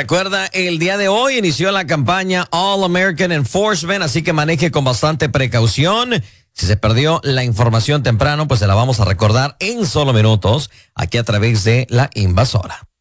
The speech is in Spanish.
Recuerda, el día de hoy inició la campaña All American Enforcement, así que maneje con bastante precaución. Si se perdió la información temprano, pues se la vamos a recordar en solo minutos aquí a través de La Invasora.